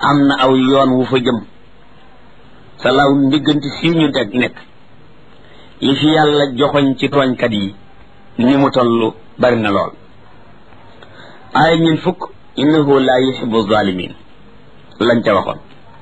am na aw yoon wu fa jëm sa law ndigganti sii ñu teg nekk li fi yàlla joxoñ ci tooñkat yi ni mu toll bari na lool aaya ñun fukk innahu la yuhibbu zalimin lañ ca waxoon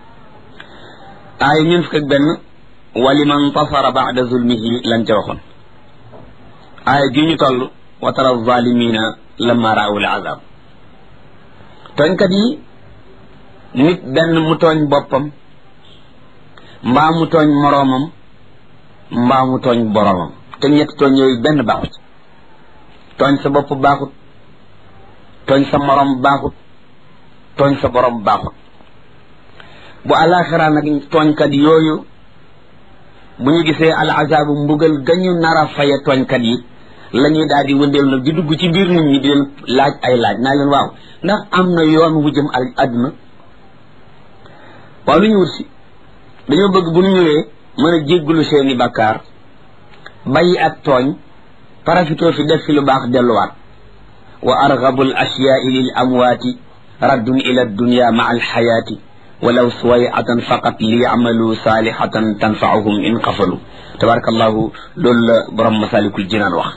aaya ñun fukk ak benn waliman tasara ba'da zulmihi lañ ca waxoon aaya gi ñu toll wa tara zalimina lamma ra'u al-azab tooñkat yi nit benn mu tooñ boppam mbaa mu tooñ moroomam mbaa mu tooñ boromam te ñetti tooñ yooyu benn baaxut tooñ sa bopp baaxut tooñ sa morom baaxut tooñ sa borom baaxut bu alaxira nag tooñkat yooyu bu ñu gisee al azaabu mbugal gañu nara faye tooñkat yi la ñuy daal di wëndeel nag di dugg ci biir nit ñi di leen laaj ay laaj naa leen waaw ndax am na yoon wu jëm àdduna waaw lu ñu wut si dañoo bëgg bu ñu ñëwee mën a jéggalu seeni bàkkaar bàyyi ak tooñ parafitoo fi def fi lu baax delluwaat wa argabul ashyaai lil amwaati raddun ila dunya maa alxayaati walaw suwayatan faqat li yamalu saalihatan tanfaahum in qafalu tabarakallahu loolu la borom masalikul jinaan wax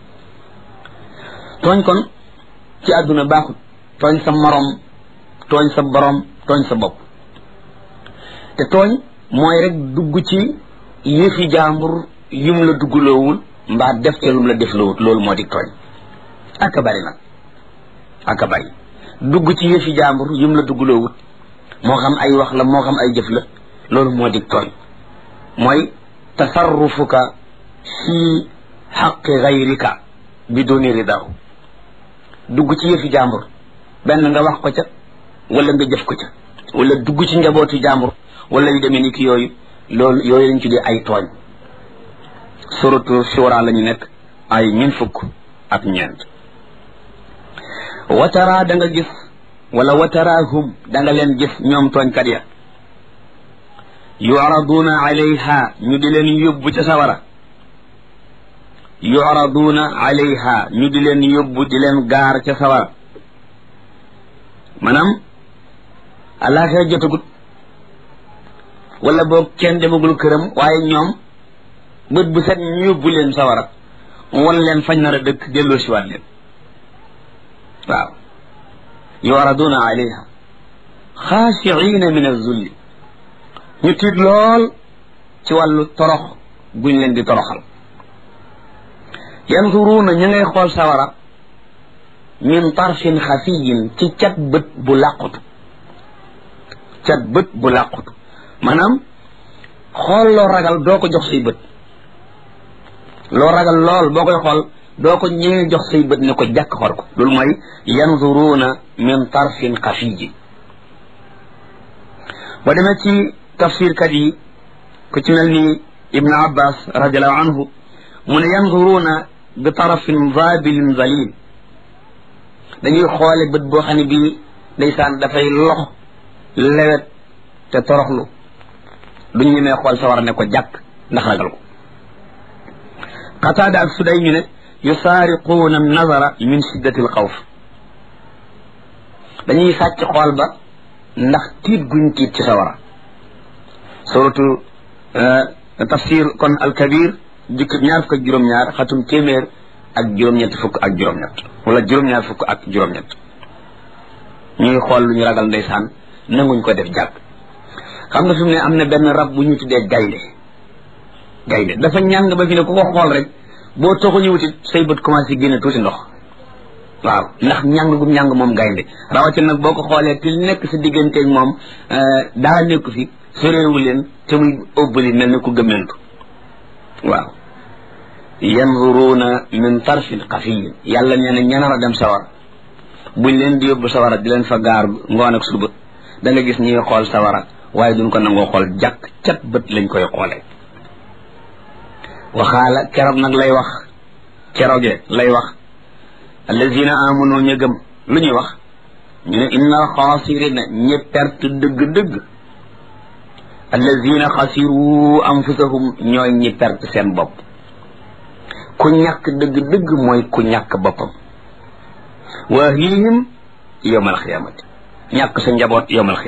tooñ kon ci àdduna baaxut tooñ sa morom tooñ sa borom tooñ sa bopp te tooñ mooy rek dugg ci yëfi jaambur yum la duggloowul mbaa def ca lum la defloowut loolu moo di tooñ aka bari nag aka bari dugg ci yëfi jaambur yum la duggloowut moo xam ay wax la moo xam ay jëf la loolu moo di tooñ mooy tasarrufuka fi xaqi gayrika biduni ridahu dugg ci yëfi jaambur benn nga wax ko ca wala nga jëf ko ca wala dugg ci njabootu jaambur wala yu demee ni ki yooyu loolu yooyu lañ tuddee ay tooñ suratu shura la ñu nekk ay ñeent fukk ak ñeent watara da nga gis wala watarahum da nga leen gis ñoom tooñkat ya yu'raduna alayha ñu di leen yóbbu ca sawara yu'raduna alayha ñu di leen yóbbu di leen gaar ca sawara maanaam àllaaxira jotagut wala boog kenn demagul këram waaye ñoom bët bu set ñu yóbbu leen sawara wan leen fañ nar a dëkk delloo siwaat leen waaw yu'raduna alayha xaashiina min az-zulli ñu tiit lool ci wàllu torox guñ leen di toroxal yanzuruuna ñu ngay xool sawara min tarfin xafiyin ci cat bët bu làqutu cat bët bu làqutu maanaam xool loo ragal doo ko jox say bët loo ragal lool boo koy xool doo ko ñëwee jox say bët ne ko jàkk xool ko loolu mooy yanzuruuna min tarfin xafiyin boo demee ci tafsirkat yi ku ci mel ni ibnu abbas radiallahu anhu mu ne yanzuruuna bi tarafin zabilin zalil dañuy xoole bët boo xam ne bii ndeysaan dafay lox lewet te toroxlu duñ ñu mee xool sa war a ne ko jàkk ndax ragal ko qataada ak suday ñu ne yusaariquuna nazara min shiddati al xawf dañuy sàcc xool ba ndax tiit guñ tiit ci sawara suratu tafsir kon alkabir jukki ñaar fukk ak juróom-ñaar xatum téeméer ak juróom-ñett fukk ak juróom-ñett wala juróom-ñaar fukk ak juróom-ñett ñuy xool lu ñu ragal ndeysaan nanguñ ko def jàkk xam nga fi mu ne am na benn rab bu ñu tuddee gaynde gaynde dafa ñàng ba fi ne ku ko xool rek boo toxu ñu wuti say bët commencé génne tuuti ndox waaw ndax ñàng gum ñàng moom gaynde rawatina nag boo ko xoolee te nekk sa digganteeg moom daa nekku fi soreewu leen te muy ëbbali mel ne ku gëmmentu waaw yanzuruuna min tarfin xafiyin yàlla nee na ñanar a dem sawar buñ leen di yóbbu sawara di leen fa gaar ngoon ak suba da nga gis ñuy xool sawara waaye duñ ko nangoo xool jàkk cat bët lañ koy xoolee waxaala keroog nag lay wax keroge lay wax allazina amanu ñu gëm lu ñuy wax ñu ne inna alxaasirina ñi perte dëgg-dëgg allazina xasiru anfusahum ñooy ñi perte seen bopp ku ñàkk dëgg-dëgg mooy ku ñàkk boppam wa ahlihim yawmal xiyaamati ñàkk sa njaboot yawmal